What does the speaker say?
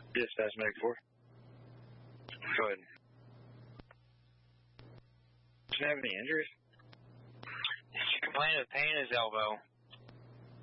Dispatch Medic 4. Go ahead. Does he have any injuries? He's complaining of pain in his elbow.